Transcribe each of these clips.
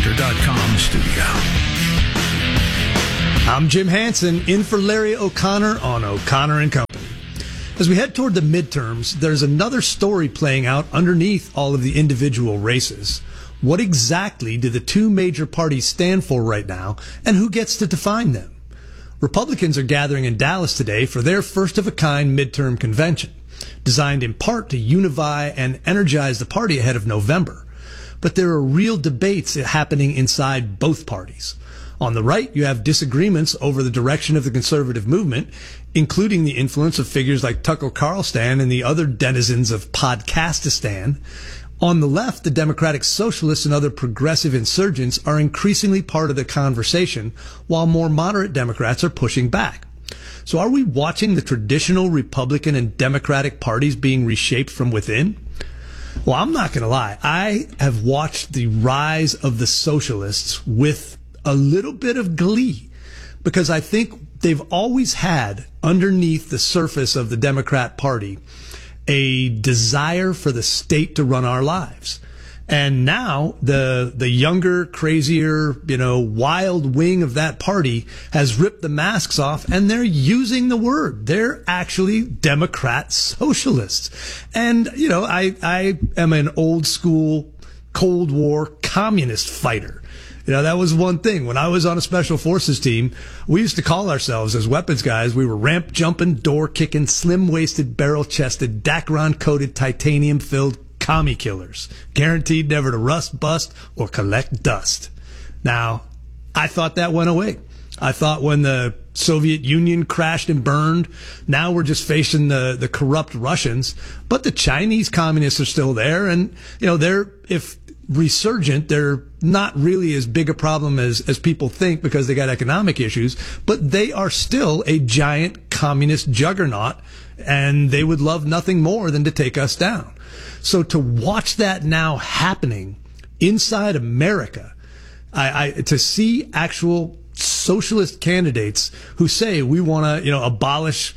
TheConservative.com studio. I'm Jim Hansen, in for Larry O'Connor on O'Connor & Company. As we head toward the midterms, there's another story playing out underneath all of the individual races. What exactly do the two major parties stand for right now, and who gets to define them? Republicans are gathering in Dallas today for their first-of-a-kind midterm convention, designed in part to unify and energize the party ahead of November. But there are real debates happening inside both parties. On the right, you have disagreements over the direction of the conservative movement, including the influence of figures like Tucker Carlson and the other denizens of Podcastistan. On the left, the Democratic Socialists and other progressive insurgents are increasingly part of the conversation, while more moderate Democrats are pushing back. So are we watching the traditional Republican and Democratic parties being reshaped from within? Well, I'm not going to lie. I have watched the rise of the socialists with a little bit of glee, because I think they've always had underneath the surface of the Democrat Party a desire for the state to run our lives. And now the younger, crazier, wild wing of that party has ripped the masks off, and they're using the word. They're actually Democrat socialists. And, I am an old school Cold War communist fighter. That was one thing. When I was on a special forces team, we used to call ourselves, as weapons guys, we were ramp jumping, door kicking, slim waisted, barrel chested, Dacron coated, titanium filled commie killers, guaranteed never to rust, bust, or collect dust. Now, I thought that went away. I thought when the Soviet Union crashed and burned, now we're just facing the corrupt Russians. But the Chinese communists are still there, and they're, if resurgent, they're not really as big a problem as people think, because they got economic issues, but they are still a giant communist juggernaut, and they would love nothing more than to take us down. So to watch that now happening inside America, to see actual socialist candidates who say we want to, abolish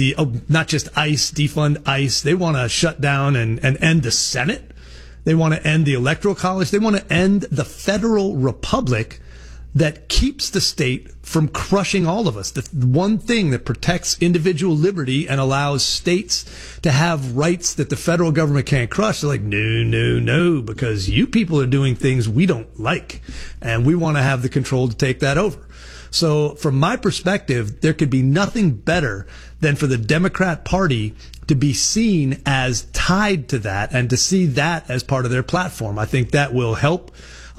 not just ICE, defund ICE, they want to shut down and end the Senate. They want to end the Electoral College. They want to end the federal republic that keeps the state from crushing all of us. The one thing that protects individual liberty and allows states to have rights that the federal government can't crush. They're like, no, because you people are doing things we don't like, and we want to have the control to take that over. So from my perspective, there could be nothing better than for the Democrat Party to be seen as tied to that and to see that as part of their platform. I think that will help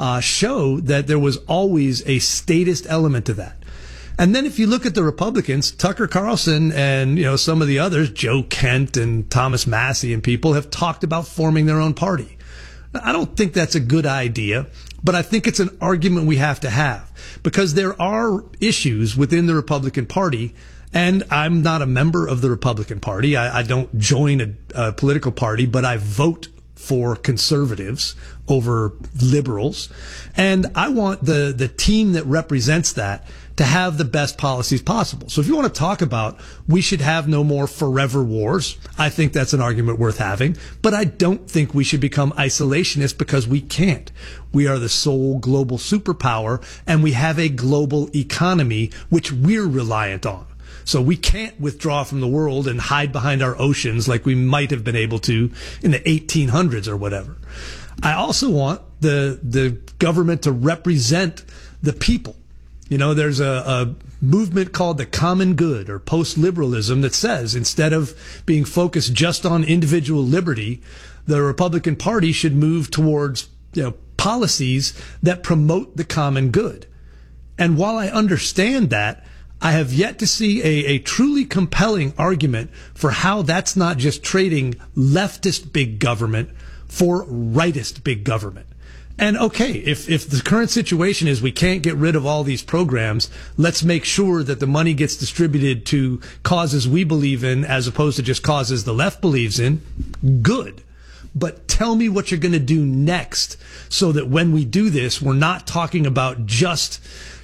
show that there was always a statist element to that. And then if you look at the Republicans, Tucker Carlson and some of the others, Joe Kent and Thomas Massie and people, have talked about forming their own party. I don't think that's a good idea, but I think it's an argument we have to have, because there are issues within the Republican Party. And I'm not a member of the Republican Party. I don't join a political party, but I vote for conservatives over liberals. And I want the team that represents that to have the best policies possible. So if you want to talk about we should have no more forever wars, I think that's an argument worth having. But I don't think we should become isolationists, because we can't. We are the sole global superpower, and we have a global economy which we're reliant on. So we can't withdraw from the world and hide behind our oceans like we might have been able to in the 1800s or whatever. I also want the government to represent the people. There's a movement called the common good, or post-liberalism, that says instead of being focused just on individual liberty, the Republican Party should move towards policies that promote the common good. And while I understand that, I have yet to see a truly compelling argument for how that's not just trading leftist big government for rightist big government. And okay, if the current situation is we can't get rid of all these programs, let's make sure that the money gets distributed to causes we believe in as opposed to just causes the left believes in. Good. But tell me what you're going to do next, so that when we do this, we're not talking about just,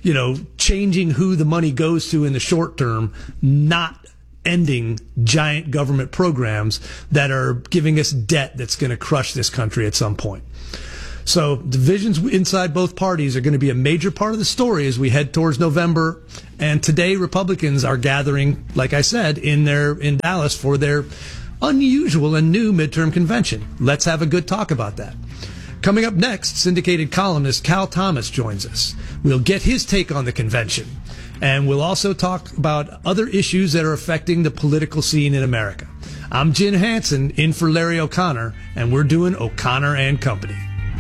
changing who the money goes to in the short term, not ending giant government programs that are giving us debt that's going to crush this country at some point. So divisions inside both parties are going to be a major part of the story as we head towards November. And today, Republicans are gathering, like I said, in Dallas for their unusual and new midterm convention. Let's have a good talk about that. Coming up next, syndicated columnist Cal Thomas joins us. We'll get his take on the convention. And we'll also talk about other issues that are affecting the political scene in America. I'm Jim Hansen, in for Larry O'Connor, and we're doing O'Connor and Company.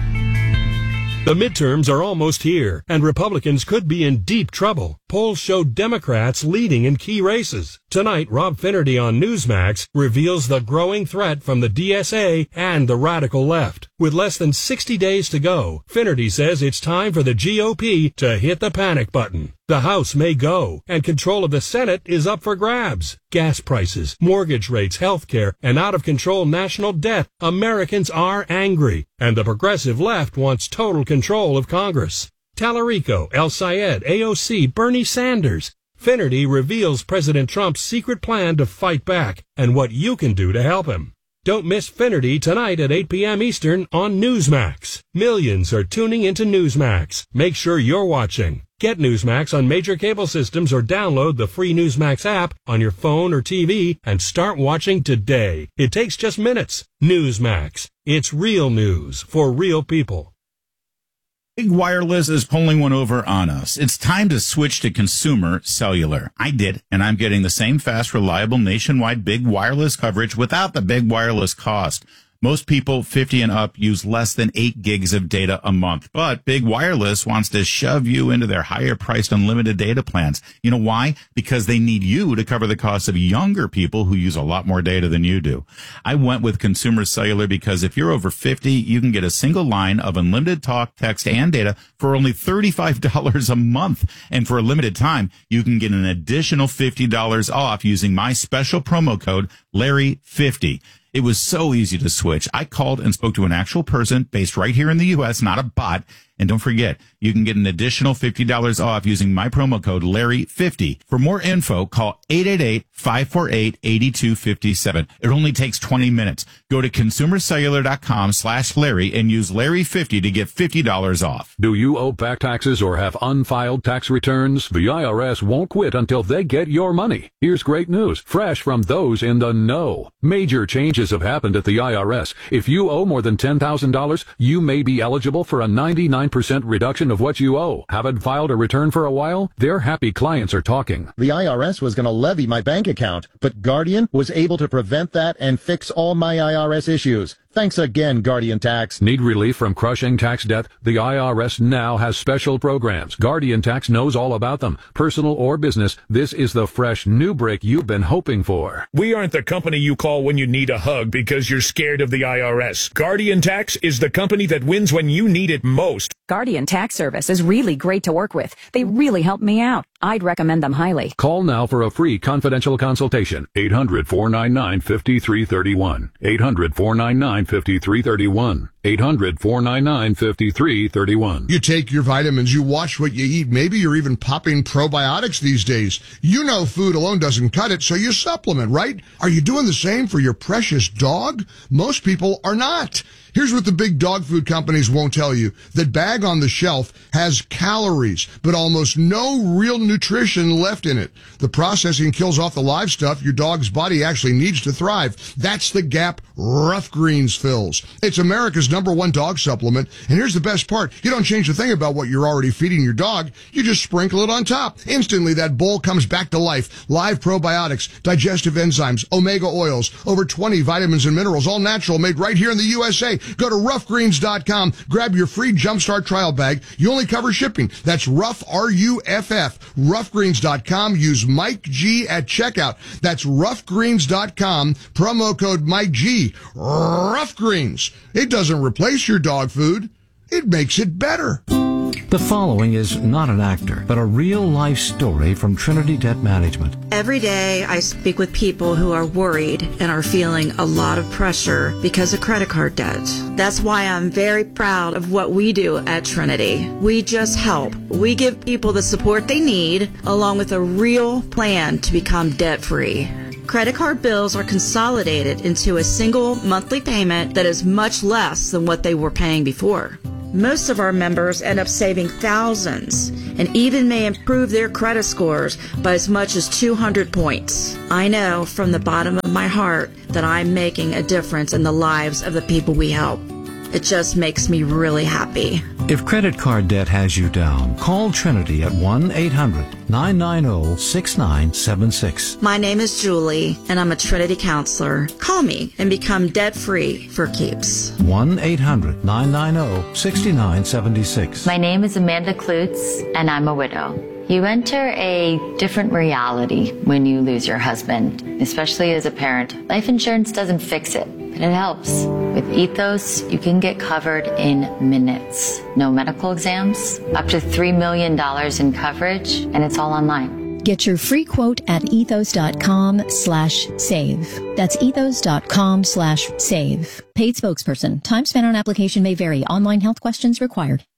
The midterms are almost here, and Republicans could be in deep trouble. Polls show Democrats leading in key races. Tonight, Rob Finnerty on Newsmax reveals the growing threat from the DSA and the radical left. With less than 60 days to go, Finnerty says it's time for the GOP to hit the panic button. The House may go, and control of the Senate is up for grabs. Gas prices, mortgage rates, health care, and out-of-control national debt. Americans are angry, and the progressive left wants total control of Congress. Tallarico, El Sayed, AOC, Bernie Sanders. Finnerty reveals President Trump's secret plan to fight back and what you can do to help him. Don't miss Finnerty tonight at 8 p.m. Eastern on Newsmax. Millions are tuning into Newsmax. Make sure you're watching. Get Newsmax on major cable systems or download the free Newsmax app on your phone or TV and start watching today. It takes just minutes. Newsmax. It's real news for real people. Big Wireless is pulling one over on us. It's time to switch to consumer cellular. I did, and I'm getting the same fast, reliable, nationwide big wireless coverage without the big wireless cost. Most people 50 and up use less than 8 gigs of data a month, but Big Wireless wants to shove you into their higher-priced unlimited data plans. You know why? Because they need you to cover the cost of younger people who use a lot more data than you do. I went with Consumer Cellular because if you're over 50, you can get a single line of unlimited talk, text, and data for only $35 a month. And for a limited time, you can get an additional $50 off using my special promo code, Larry50. It was so easy to switch. I called and spoke to an actual person based right here in the U.S., not a bot. And don't forget, you can get an additional $50 off using my promo code Larry50. For more info, call 888-548-8257. It only takes 20 minutes. Go to consumercellular.com/Larry and use Larry50 to get $50 off. Do you owe back taxes or have unfiled tax returns? The IRS won't quit until they get your money. Here's great news, fresh from those in the know. Major changes have happened at the IRS. If you owe more than $10,000, you may be eligible for a 99% reduction of what you owe. Haven't filed a return for a while? Their happy clients are talking. The IRS was going to levy my bank account, but Guardian was able to prevent that and fix all my IRS issues. Thanks again, Guardian Tax. Need relief from crushing tax debt? The IRS now has special programs. Guardian Tax knows all about them. Personal or business, this is the fresh new break you've been hoping for. We aren't the company you call when you need a hug because you're scared of the IRS. Guardian Tax is the company that wins when you need it most. Guardian Tax Service is really great to work with. They really helped me out. I'd recommend them highly. Call now for a free confidential consultation. 800-499-5331. 800-499-5331. 800-499-5331. You take your vitamins, you watch what you eat. Maybe you're even popping probiotics these days. You know food alone doesn't cut it, so you supplement, right? Are you doing the same for your precious dog? Most people are not. Here's what the big dog food companies won't tell you. That bag on the shelf has calories, but almost no real nutrition left in it. The processing kills off the live stuff your dog's body actually needs to thrive. That's the gap Rough Greens fills. It's America's #1 dog supplement, and here's the best part. You don't change a thing about what you're already feeding your dog. You just sprinkle it on top. Instantly, that bowl comes back to life. Live probiotics, digestive enzymes, omega oils, over 20 vitamins and minerals, all natural, made right here in the USA. Go to roughgreens.com, grab your free Jumpstart trial bag. You only cover shipping. That's Rough, R-U-F-F. Roughgreens.com. Use Mike G at checkout. That's roughgreens.com. Promo code Mike G. Rough Greens. It doesn't replace your dog food. It makes it better. The following is not an actor, but a real-life story from Trinity Debt Management. Every day I speak with people who are worried and are feeling a lot of pressure because of credit card debt. That's why I'm very proud of what we do at Trinity. We just help. We give people the support they need, along with a real plan to become debt-free. Credit card bills are consolidated into a single monthly payment that is much less than what they were paying before. Most of our members end up saving thousands and even may improve their credit scores by as much as 200 points. I know from the bottom of my heart that I'm making a difference in the lives of the people we help. It just makes me really happy. If credit card debt has you down, call Trinity at 1-800-990-6976. My name is Julie, and I'm a Trinity counselor. Call me and become debt-free for keeps. 1-800-990-6976. My name is Amanda Klutz, and I'm a widow. You enter a different reality when you lose your husband, especially as a parent. Life insurance doesn't fix it, but it helps. With Ethos, you can get covered in minutes. No medical exams, up to $3 million in coverage, and it's all online. Get your free quote at ethos.com/save. That's ethos.com/save. Paid spokesperson. Time spent on application may vary. Online health questions required.